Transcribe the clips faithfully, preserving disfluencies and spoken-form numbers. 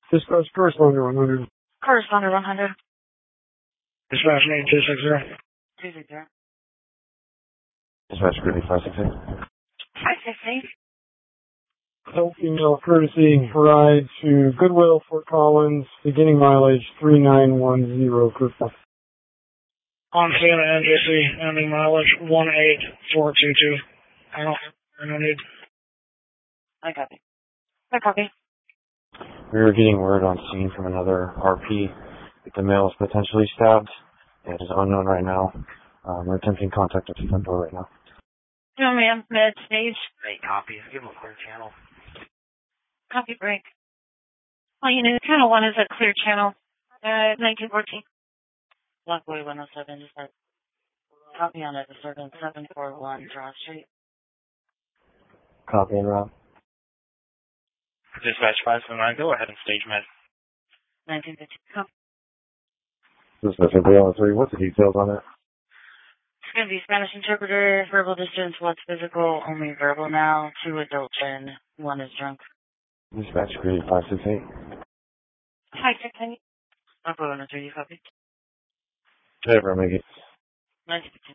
Dispatch correspondent one hundred. Correspondent one hundred. Dispatch name two six zero. two six zero. Dispatch Gridley five six eight. five six eight. Adult female courtesy ride to Goodwill, Fort Collins, beginning mileage three nine one zero. Goodwill. On scene at N J C, ending mileage one eight four two two. I don't, I don't need. I copy. I copy. We were getting word on scene from another R P that the male is potentially stabbed. It is unknown right now. Um, we're attempting contact at the front door right now. No, ma'am. Med stage. Hey, copy. Give him a clear channel. Copy break. Well, you know, channel one is a clear channel. Uh, nineteen fourteen. Blockway one oh seven. Just like, copy on it. Circle seven four one Draw Street. Copy and route. Dispatch five seven nine, go ahead and stage med. nineteen fifteen. Copy. Dispatch three oh three, what's the details on it? It's going to be Spanish interpreter, verbal distance, what's physical, only verbal now, two adults and one is drunk. Dispatch Gridley five six eight. Hi, six eight. I'll go on three, you copy. Whatever, make it. nineteen fifteen.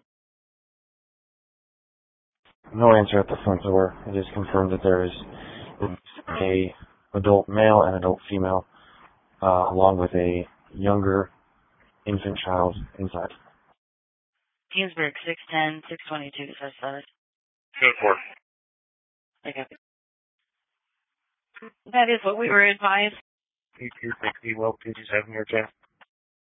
No answer at the front door. It is confirmed that there is a adult male and adult female, uh, along with a younger infant child inside. Ginsburg, six ten, six twenty-two, South Side. Good for. I copy. That is what we were advised. P two sixty, well, two two seven, your channel.